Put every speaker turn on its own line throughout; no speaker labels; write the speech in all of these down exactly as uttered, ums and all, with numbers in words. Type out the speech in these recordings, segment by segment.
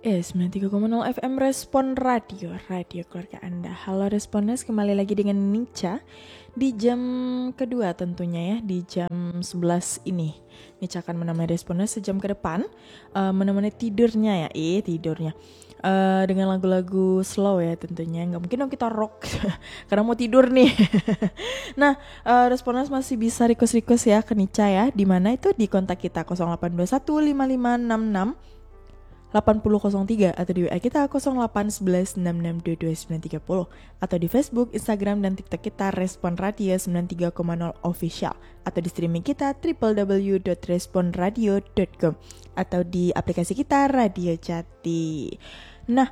Eh, sembilan puluh tiga koma nol F M Respon Radio, radio keluarga Anda. Halo Responers, kembali lagi dengan Nica di jam kedua tentunya ya, di jam sebelas ini. Nica akan menemani Responers sejam ke depan, uh, menemani tidurnya ya, eh tidurnya. Uh, dengan lagu-lagu slow ya tentunya, nggak mungkin dong kita rock karena mau tidur nih. Nah, uh, Responers masih bisa request-request ya ke Nica ya, di mana itu di kontak kita nol delapan dua satu lima lima enam enam delapan nol nol tiga atau di W A kita nol delapan satu satu enam enam dua dua sembilan tiga nol atau di Facebook, Instagram, dan TikTok kita Respon Radio sembilan puluh tiga koma nol Official atau di streaming kita w w w dot respon radio dot com atau di aplikasi kita Radio Jati. Nah,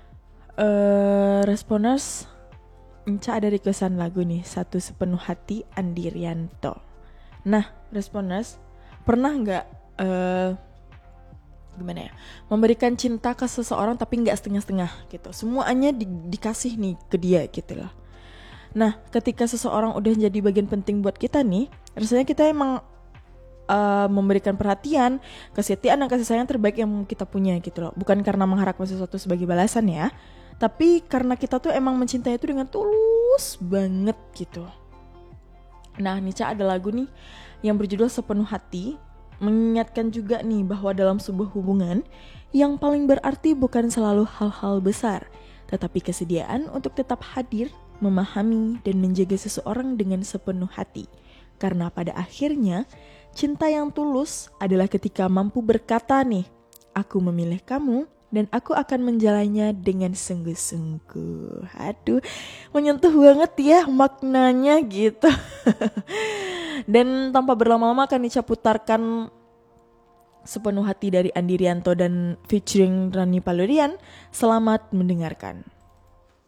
uh, Responers, Enca ada requestan lagu nih, Satu Sepenuh Hati Andi Rianto. Nah, Responers, pernah nggak uh, gimana ya, memberikan cinta ke seseorang tapi nggak setengah-setengah gitu, semuanya di, dikasih nih ke dia gitu loh. Nah, ketika seseorang udah jadi bagian penting buat kita nih, rasanya kita emang uh, memberikan perhatian, kesetiaan dan kasih sayang terbaik yang kita punya gitu loh. Bukan karena mengharapkan sesuatu sebagai balasan ya, tapi karena kita tuh emang mencintai itu dengan tulus banget gitu. Nah, Nica ada lagu nih yang berjudul Sepenuh Hati, mengingatkan juga nih bahwa dalam sebuah hubungan yang paling berarti bukan selalu hal-hal besar, tetapi kesediaan untuk tetap hadir, memahami, dan menjaga seseorang dengan sepenuh hati. Karena pada akhirnya, cinta yang tulus adalah ketika mampu berkata nih, aku memilih kamu dan aku akan menjalannya dengan sungguh-sungguh. Aduh, menyentuh banget ya maknanya gitu. Dan tanpa berlama-lama akan Nica putarkan Sepenuh Hati dari Andi Rianto dan featuring Rani Palurian. Selamat mendengarkan.